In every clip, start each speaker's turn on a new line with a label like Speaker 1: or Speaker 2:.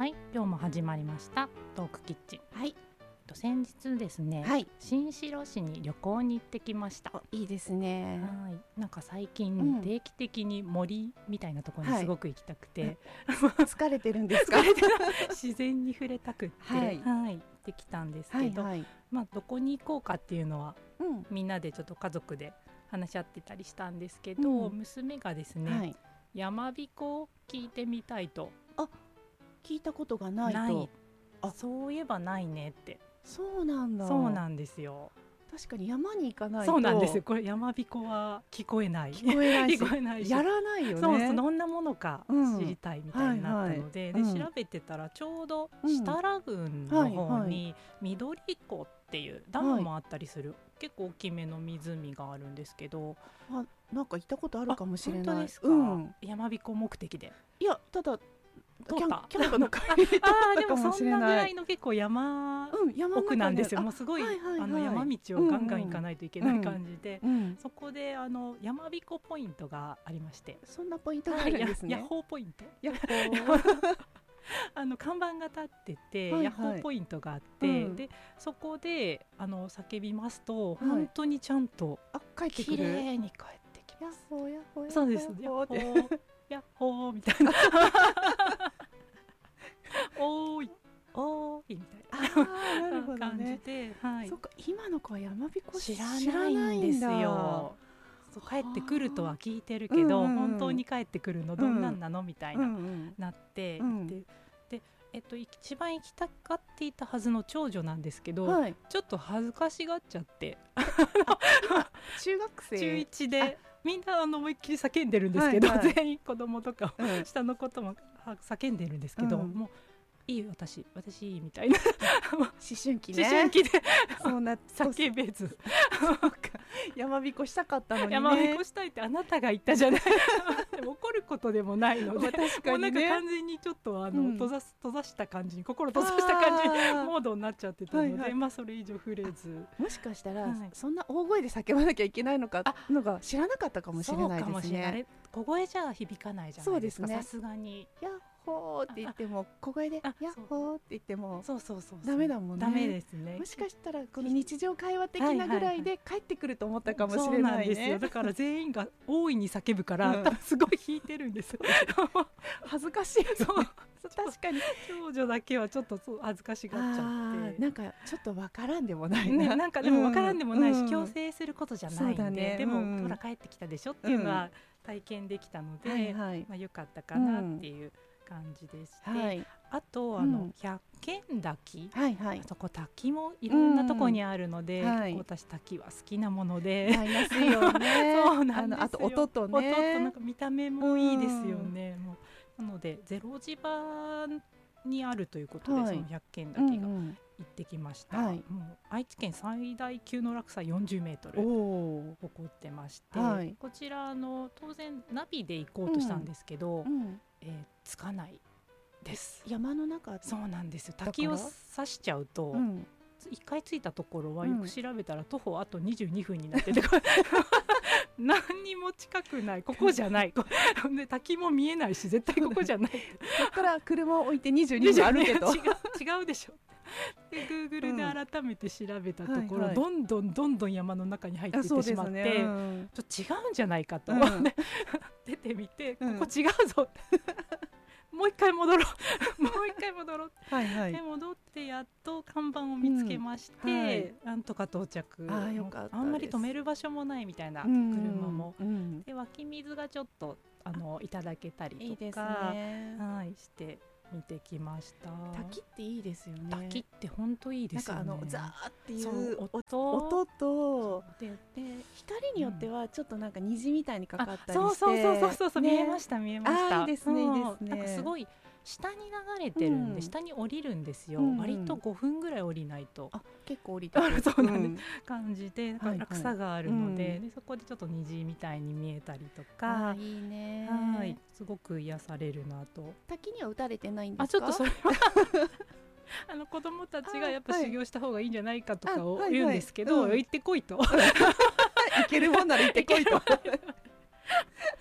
Speaker 1: はい、今日も始まりましたトークキッチン。
Speaker 2: はい、
Speaker 1: 先日ですね、
Speaker 2: はい、
Speaker 1: 新城市に旅行に行ってきました。
Speaker 2: いいですね。
Speaker 1: はい、なんか最近、定期的に森みたいなところにすごく行きたくて、
Speaker 2: 疲れてるんですか？
Speaker 1: 自然に触れたくって、
Speaker 2: はい、
Speaker 1: 行ってきたんですけど、どこに行こうかっていうのは、みんなでちょっと家族で話し合ってたりしたんですけど、娘がですね、山彦を聞いてみたいと。
Speaker 2: 聞いたことがないと。
Speaker 1: そういえばないねって。
Speaker 2: そうなんだ。
Speaker 1: そうなんですよ。
Speaker 2: 確かに山に行かないと。
Speaker 1: そうなんですよ。これ山彦は聞こえないし
Speaker 2: やらないよね。
Speaker 1: そうどんなものか知りたいみたいになったので、調べてたらちょうど設楽郡の方に緑湖っていうダムもあったりする、結構大きめの湖があるんですけど、
Speaker 2: なんか行ったことあるかもしれない。
Speaker 1: 本当ですか？山彦目的で。
Speaker 2: いや、ただ
Speaker 1: キャ
Speaker 2: ンプの帰り通ったかもしれない。
Speaker 1: でもそんなぐらいの結構山奥なんですよ。もうすごい山道をガンガン行かないといけない感じで、そこで山彦ポイントがありまして。
Speaker 2: そんなポイントがあるんですね。
Speaker 1: ヤッホーポイント。看板が立ってて、ヤッホーポイントがあって、でそこで叫びますと、本当にちゃんと綺麗に帰ってきます。
Speaker 2: ヤッホーヤッホー。
Speaker 1: そうです。ヤッホーヤッホーみたいな。おーいおーいみたいな感じで、
Speaker 2: そっか、今の子は山彦
Speaker 1: 知らないんですよ。帰ってくるとは聞いてるけど、本当に帰ってくるのどんなんなのみたいななって、で一番行きたがっていたはずの長女なんですけど、ちょっと恥ずかしがっちゃって、
Speaker 2: 中学生
Speaker 1: 中1でみんな思いっきり叫んでるんですけど、全員子供とか下のことも叫んでるんですけど、もういい私いいみたいな
Speaker 2: 思春期ね。
Speaker 1: 思春期で
Speaker 2: そんな
Speaker 1: 叫べず
Speaker 2: 山彦したかったのにね。
Speaker 1: 山彦したいってあなたが言ったじゃない。でも怒ることでもないので、
Speaker 2: 確かにね、
Speaker 1: もうなんか完全にちょっと閉ざした感じに、心閉ざした感じモードになっちゃってたので、それ以上触れず。
Speaker 2: もしかしたら、そんな大声で叫ばなきゃいけないのかのが知らなかったかもしれないですね。
Speaker 1: 小声じゃ響かないじゃないですか。さすがに
Speaker 2: ヤッホーって言っても、小声でヤッホーって言っても
Speaker 1: ダ
Speaker 2: メだもんね。
Speaker 1: ダメですね。
Speaker 2: もしかしたらこの日常会話的なぐらいで帰ってくると思ったかもしれないね。そうなんですよ。
Speaker 1: だから全員が大いに叫ぶから、すごい引いてるんですよ。
Speaker 2: 恥ずかしい。確かに
Speaker 1: 長女だけはちょっと恥ずかしがっちゃって、
Speaker 2: なんかちょっとわからんでもない
Speaker 1: ね。なんかでもわからんでもないし、強制することじゃないんで、でもほら帰ってきたでしょっていうのは体験できたので、よかったかなっていう感じでして、あと百軒滝、そこ滝もいろんなとこにあるので、私滝は好きなもので、
Speaker 2: 合いますよね。
Speaker 1: そうなんですよ。
Speaker 2: あと音とね、
Speaker 1: なんか見た目もいいですよね。もうなのでゼロ地場にあるということで、その百軒滝が行ってきました。もう愛知県最大級の落差40メートル誇ってまして、こちら当然ナビで行こうとしたんですけど、つかないです。
Speaker 2: 山の中。
Speaker 1: そうなんですよ。滝を刺しちゃうと、一回着いたところはよく調べたら徒歩あと22分になってて、何にも近くない、ここじゃないで滝も見えないし、絶対ここじゃない。
Speaker 2: そこから車を置いて22分歩けと
Speaker 1: 違うでしょ。で Google で改めて調べたところ、どんどん山の中に入っていってしまって、ちょっと違うんじゃないかと思って出てみて、ここ違うぞもう一回戻ろうで戻ってやっと看板を見つけまして、なんとか到着。あんまり止める場所もないみたいな、車もで湧き水がちょっといただけたりとかして見てきました。
Speaker 2: 滝っていいですよね。
Speaker 1: 滝って本当いいですよね。
Speaker 2: なんかザーっていう音と、で光によってはちょっとなんか虹みたいにかかったりして、
Speaker 1: そう見えました見えました。
Speaker 2: いいですね、いいですね。
Speaker 1: なんかすごい下に流れてるんで、下に降りるんですよ。割と5分ぐらい降りないと。
Speaker 2: 結構降りてる。
Speaker 1: そうなんです。感じで、落差があるので、そこでちょっと虹みたいに見えたりとか、
Speaker 2: いいね。
Speaker 1: すごく癒されるなと。
Speaker 2: 滝には打たれてないんですか？
Speaker 1: ちょっとそれは子供たちがやっぱ修行した方がいいんじゃないかとかを言うんですけど、行ってこいと。
Speaker 2: 行けるもんなら行ってこいと。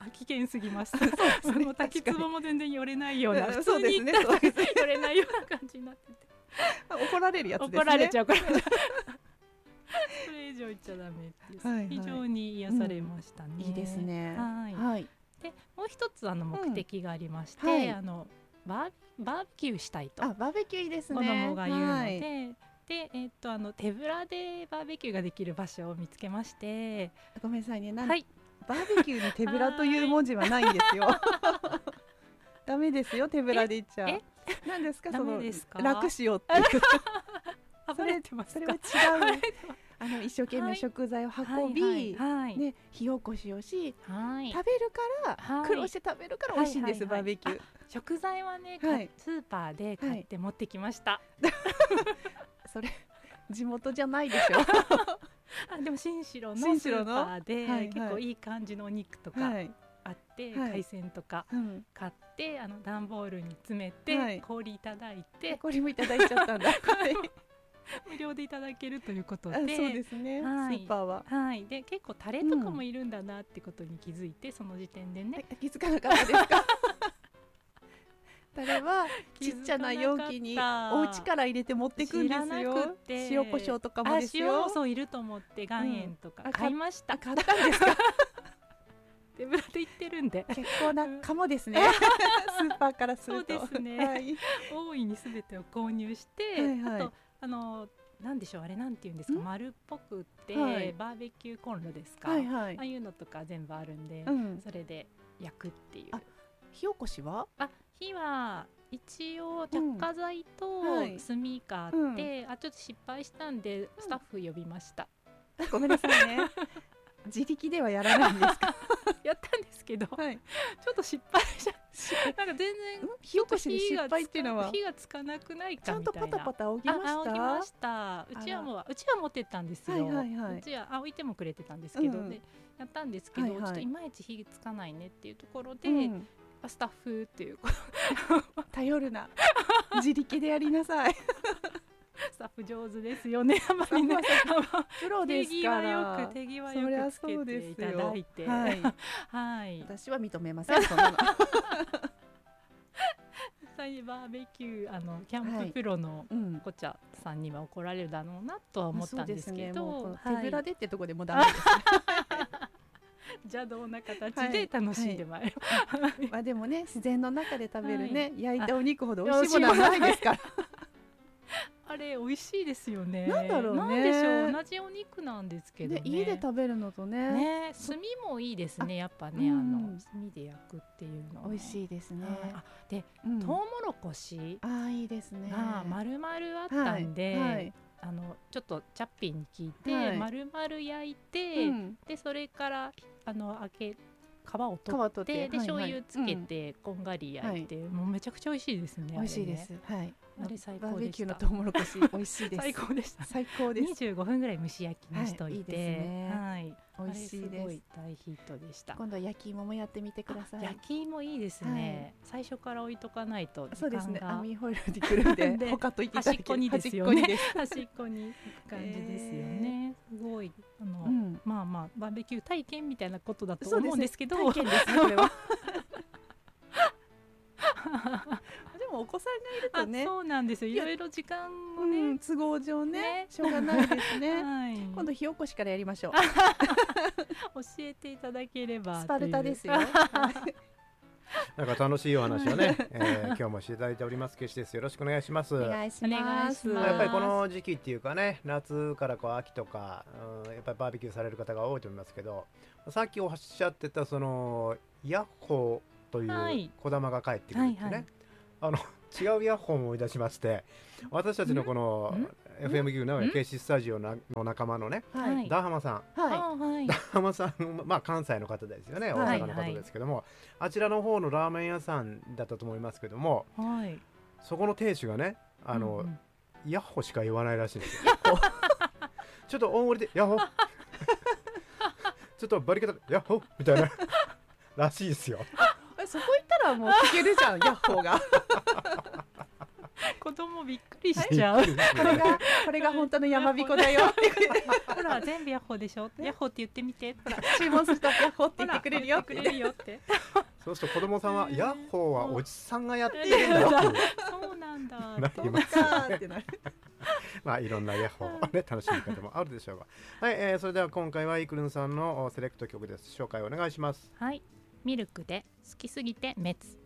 Speaker 1: 危険すぎます。もう滝壺も全然寄れないような、普通に
Speaker 2: 行ったら
Speaker 1: 寄れないような感じになってて
Speaker 2: 怒られるやつですね。
Speaker 1: 怒られちゃうそれ以上言っちゃダメです、非常に癒されましたね、
Speaker 2: いいですね。
Speaker 1: でもう一つ目的がありまして、バーベキューしたいと。
Speaker 2: バーベキューいいですね。
Speaker 1: 子供が言うので、で、手ぶらでバーベキューができる場所を見つけまして。
Speaker 2: ごめんなさいね。バーベキューに手ぶらという文字はないんですよ。ダメですよ、手ぶらで行っちゃう。何ですか、その楽しようっていう。それは違う。一生懸命食材を運び、火起こしをし、食べるから苦労して食べるから美味しいんです。バーベキュー。
Speaker 1: 食材はね、スーパーで買って持ってきました。
Speaker 2: それ地元じゃないでしょ。
Speaker 1: でも新城のスーパーで結構いい感じのお肉とかあって、海鮮とか買って段ボールに詰めて氷いただいて、
Speaker 2: 氷もいただいちゃったんだ。
Speaker 1: 無料でいただけるということで、
Speaker 2: そうですね、スーパーは。
Speaker 1: で結構タレとかもいるんだなってことに気づいて、その時点でね。
Speaker 2: 気づかなかったですか？タレはちっちゃな容器にお家から入れて持ってくんですよ。塩コショウとかもですよ。
Speaker 1: そういると思って岩塩とか買いました。
Speaker 2: 買ったんですか？
Speaker 1: 手ぶらで行ってるんで
Speaker 2: 結構なかもですね。スーパーからすると。
Speaker 1: そうですね。大いにすべてを購入して、あとなんでしょう、あれなんていうんですか、丸っぽくってバーベキューコンロですか、ああいうのとか全部あるんで、それで焼くっていう。
Speaker 2: 火起こしは？
Speaker 1: 火は一応着火剤と炭があって、ちょっと失敗したんでスタッフ呼びました。
Speaker 2: ごめんなさいね。自力ではやらないんですか？
Speaker 1: やったんですけど、ちょっと失敗しちゃって、なんか全然
Speaker 2: 火起こしに失敗っていうのは
Speaker 1: 火がつかなくないかみたいな。
Speaker 2: ちゃんとパタパタ仰ぎました？
Speaker 1: 仰ぎました。うちは持ってったんですよ。うちは置いてもくれてたんですけど、やったんですけど、ちょっといまいち火つかないねっていうところで、スタッフっていう
Speaker 2: 頼るな、自力でやりなさい。
Speaker 1: スタッフ上手ですよね。みんな
Speaker 2: プロですから。
Speaker 1: 手際よくつけていただいて、
Speaker 2: 私は認めません。そんなの。
Speaker 1: 実際にバーベキューキャンププロのこちゃさんには怒られるだろうなとは思ったんですけど、
Speaker 2: 手ぶらでってとこでもダメです。
Speaker 1: 邪道な形で楽しんでまいる。
Speaker 2: でもね、自然の中で食べるね、焼いたお肉ほど美味しいものはないですから。
Speaker 1: あれ美味しいですよね。
Speaker 2: なんだろうね。
Speaker 1: なんでしょう、同じお肉なんですけどね。
Speaker 2: 家で食べるのとね。
Speaker 1: 炭もいいですね。やっぱね、炭で焼くっていうの
Speaker 2: 美味しいですね。
Speaker 1: で、トウモロコシ
Speaker 2: いいですね。
Speaker 1: 丸々あったんで、ちょっとチャッピーに聞いて丸々焼いて、でそれから皮を取ってで醤油つけてこんがり焼いて、もうめちゃくちゃ美味しいですね。
Speaker 2: 美味しいです。
Speaker 1: あれ最高でした。
Speaker 2: バーベキューのトウモロコシ美味しいです。
Speaker 1: 最高でした。
Speaker 2: 最高です。
Speaker 1: 25分ぐらい蒸し焼きにしといて、
Speaker 2: 美味しいです。
Speaker 1: すごい大ヒットでした。
Speaker 2: 今度は焼き芋もやってみてください。
Speaker 1: 焼き芋いいですね。最初から置いとかないと時間が。
Speaker 2: そうですね。網ホイルでくるんで他といていただける。
Speaker 1: 端っこにですよね。端っこに行く感じですよね。すごいまあバーベキュー体験みたいなことだと思うんですけど。
Speaker 2: 体験ですねこれは。でもお子さんがいるとね、
Speaker 1: そうなんですよ。いろいろ時間をね、
Speaker 2: 都合上ね、しょうがないですね。今度火起こしからやりましょう。
Speaker 1: 教えていただければ。
Speaker 2: スパルタですよ。
Speaker 3: なんか楽しいお話をね、今日もしていただいております。決してです。よろしくお願いします。
Speaker 2: お願いします。
Speaker 3: やっぱりこの時期っていうかね、夏から秋とか、やっぱりバーベキューされる方が多いと思いますけど、さっきおっしゃってたそのヤッホーという小玉が帰ってくるってね、違うヤッホーも思い出しまして、私たちのこの FMQ 名古屋 KC スタジオの仲間のね、ダーハマさん、ダーハマさん、関西の方ですよね、大阪の方ですけども、あちらの方のラーメン屋さんだったと思いますけども、そこの店主がね、ヤッホしか言わないらしいんですよ。ちょっと大盛りでヤッホちょっとバリケタヤッホみたいならしいですよ。
Speaker 2: そこ行ったらもう聞けるじゃん、ヤッホーが。
Speaker 1: 子供びっくりしちゃう。
Speaker 2: これが本当の山彦だよ。
Speaker 1: ほら全部ヤッホーでしょ。ヤッホーって言ってみて。
Speaker 2: ほら注文するとヤッホーって言ってくれるよって。
Speaker 3: そうすると子供さんはヤッホーはおじさんがやってるんだよ。
Speaker 1: そうなんだ。
Speaker 3: なりますね。まあいろんなヤッホーをね楽しみ方もあるでしょうが。はい、それでは今回はイクルンさんのセレクト曲です。紹介お願いします。
Speaker 1: はい、ミルクで好きすぎて滅。